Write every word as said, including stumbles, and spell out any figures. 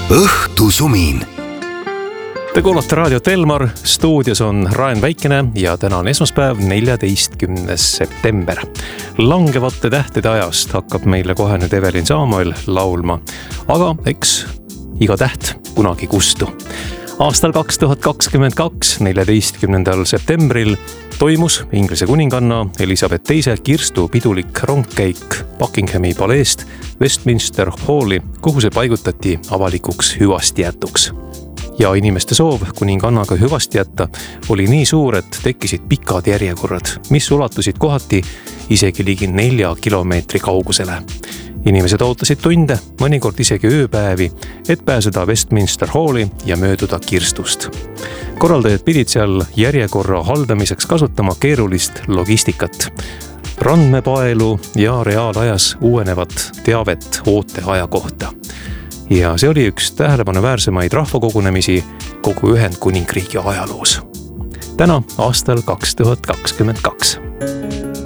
õhtusumin. Te kuulate raadiot Elmar, stuudios on Raen Väikene ja täna on esmaspäev, neljateistkümnes september. Langevate tähtede ajast hakkab meile kohe nüüd Evelin Samuel laulma, aga eks iga täht kunagi kustu. Aastal kaks tuhat kakskümmend kaks, neljateistkümnendal septembril toimus Inglise kuninganna Elizabeth teise kirstu pidulik rongkäik Buckinghami paleest Westminster Halli, kuhu see paigutati avalikuks hüvastijätuks. Ja inimeste soov kuningannaga hüvasti jätta oli nii suur, et tekkisid pikad järjekorrad, mis ulatusid kohati isegi ligi nelja kilomeetri kaugusele. Inimesed ootasid tunde, mõnikord isegi ööpäevi, et pääseda Westminster Halli ja mööduda kirstust. Korraldajad pidid seal järjekorra haldamiseks kasutama keerulist logistikat, randmepaelu ja reaalajas uuenevat teavet ooteaja kohta. Ja see oli üks tähelepanuväärsemaid rahvakogunemisi kogu Ühendkuningriigi ajaloos. Täna aastal kaks tuhat kakskümmend kaks.